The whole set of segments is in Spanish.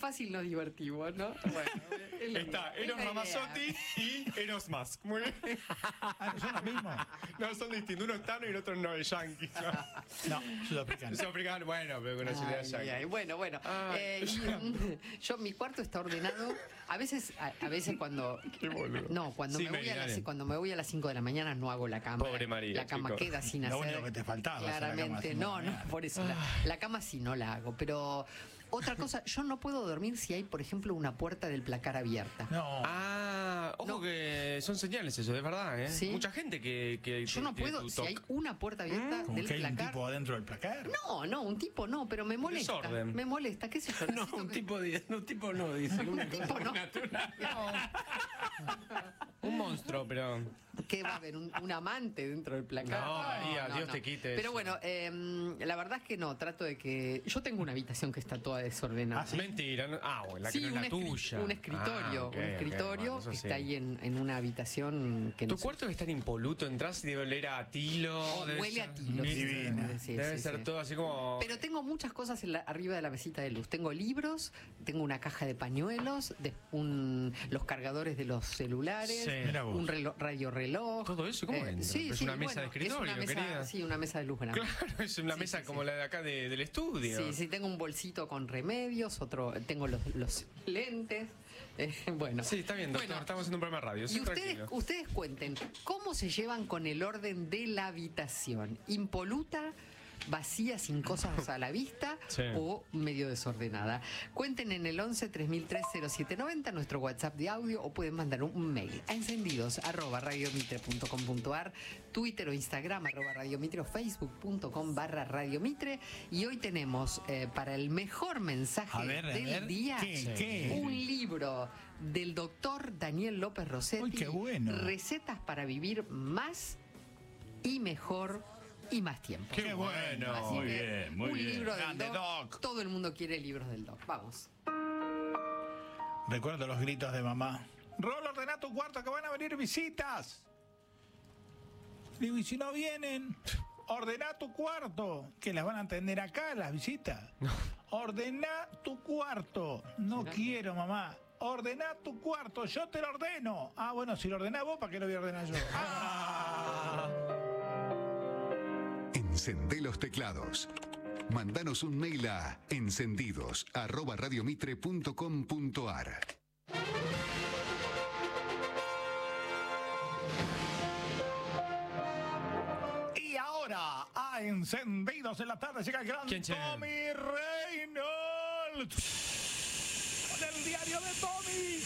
fácil nos divertimos, ¿no? Bueno, está Eros Ramazzotti y Eros Musk. Muy bien. ¿No son los mismos? No, son distintos. Uno es tano y el otro no es yankee. No, sudafricano. Sudafricano, bueno, pero con nacionalidad yankee. Bueno. Yo, mi cuarto está ordenado. A veces cuando. Qué boludo. No, cuando me voy a las 5 de la mañana no hago la cama. Pobre María, la cama chicos. queda sin Lo hacer. único que te faltaba. Claramente, no, por eso. La cama sí no la hago. Pero otra cosa, yo no puedo dormir si hay, por ejemplo, una puerta del placar abierta. No. Ojo No. que son señales eso, de verdad, ¿eh? Sí. Mucha gente que Yo no puedo, si hay una puerta abierta Como del que hay un placar. tipo adentro del placar. No, un tipo no, pero me molesta. Desorden. Me molesta, qué sé yo. No, necesito un que- tipo no, dice. Un tipo no. un monstruo, pero ¿Qué va a haber? ¿Un amante dentro del placar? No, María, Dios te quite Pero eso. bueno, la verdad es que no, trato de que... Yo tengo una habitación que está toda desordenada. mentira. Bueno, la que Sí, no es la tuya. un escritorio, Ok, un escritorio bueno, eso que sí. está ahí en una habitación que no Tu sé. cuarto debe estar impoluto, entras y debe oler a tilo. debe Huele ser- a tilo. Divina. Sí, Debe sí, ser sí. todo así como... Pero tengo muchas cosas arriba de la mesita de luz. Tengo libros, tengo una caja de pañuelos, los cargadores de los celulares, Sí. Mira vos. un radio reloj. ¿Todo eso cómo entra? Sí, Es sí, una mesa de es escritorio, una mesa, querida. sí, una mesa de luz grande. Claro, es una Sí, mesa sí, como sí. la de acá del estudio. Sí, sí, tengo un bolsito con remedios, tengo los lentes. Bueno. Sí, está bien, doctor, Bueno, estamos haciendo un programa de radio. y Sí, tranquilo. ustedes cuenten, ¿cómo se llevan con el orden de la habitación? ¿Impoluta, vacía, sin cosas a la vista Sí. o medio desordenada? Cuenten en el 11 3003 0790, nuestro WhatsApp de audio, o pueden mandar un mail a encendidos@radiomitre.com.ar, Twitter o Instagram @radiomitre o facebook.com/radiomitre. Y hoy tenemos para el mejor mensaje del día ¿Qué? un libro del doctor Daniel López Rossetti. Uy, qué bueno. Recetas para vivir más y mejor y más tiempo. Qué bueno. Así Muy que, bien, muy un bien. libro del Grande, doc. Doc. Todo el mundo quiere libros del doc. Vamos. Recuerdo los gritos de mamá. Rolo, ordena tu cuarto que van a venir visitas. Digo, ¿y si no vienen? Ordena tu cuarto, que las van a atender acá las visitas. Ordena tu cuarto. No quiero, mamá. Ordena tu cuarto, yo te lo ordeno. Ah, bueno, si lo ordenás vos, ¿para qué lo voy a ordenar yo? Encendé los teclados. Mandanos un mail a encendidos@radiomitre.com.ar. Y ahora, a Encendidos en la tarde, llega el gran ¿Quién, che? Tommy Reynolds. Con el diario de Tommy.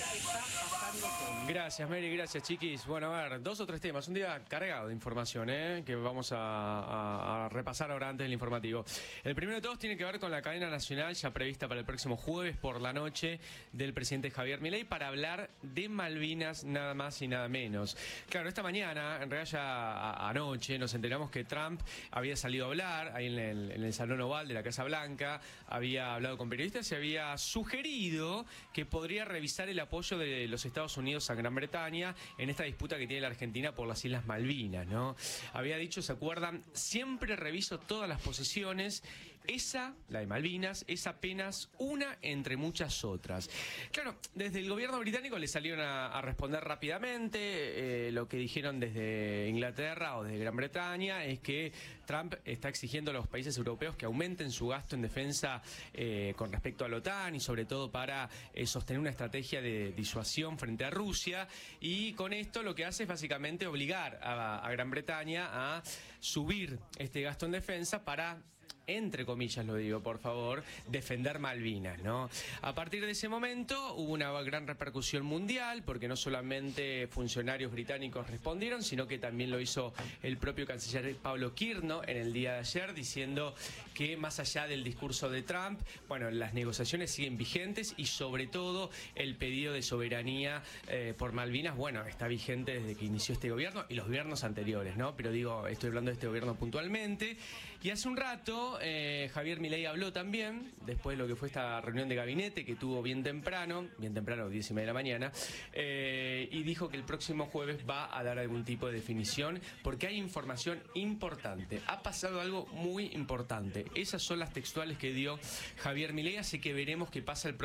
Gracias, Mary, gracias, chiquis. Bueno, a ver, 2 o 3 temas. Un día cargado de información, que vamos a repasar ahora antes del informativo. El primero de todos tiene que ver con la cadena nacional ya prevista para el próximo jueves por la noche del presidente Javier Milei para hablar de Malvinas, nada más y nada menos. Claro, esta mañana, en realidad ya anoche, nos enteramos que Trump había salido a hablar ahí en el Salón Oval de la Casa Blanca, había hablado con periodistas y había sugerido que podría revisar el apoyo de los Estados Unidos a Gran Bretaña en esta disputa que tiene la Argentina por las Islas Malvinas, ¿no? Había dicho, ¿se acuerdan? Siempre reviso todas las posiciones. Esa, la de Malvinas, es apenas una entre muchas otras. Claro, desde el gobierno británico le salieron a responder rápidamente. Lo que dijeron desde Inglaterra o desde Gran Bretaña es que Trump está exigiendo a los países europeos que aumenten su gasto en defensa con respecto a la OTAN y sobre todo para sostener una estrategia de disuasión frente a Rusia, y con esto lo que hace es básicamente obligar a Gran Bretaña a subir este gasto en defensa para, entre comillas lo digo, por favor, defender Malvinas, ¿no? A partir de ese momento hubo una gran repercusión mundial, porque no solamente funcionarios británicos respondieron, sino que también lo hizo el propio canciller Pablo Kirno en el día de ayer, diciendo que más allá del discurso de Trump, bueno, las negociaciones siguen vigentes y sobre todo el pedido de soberanía por Malvinas, bueno, está vigente desde que inició este gobierno y los gobiernos anteriores, ¿no? Pero digo, estoy hablando de este gobierno puntualmente. Y hace un rato Javier Milei habló también, después de lo que fue esta reunión de gabinete que tuvo bien temprano, 10:30 de la mañana, y dijo que el próximo jueves va a dar algún tipo de definición, porque hay información importante. Ha pasado algo muy importante. Esas son las textuales que dio Javier Milei, así que veremos qué pasa el próximo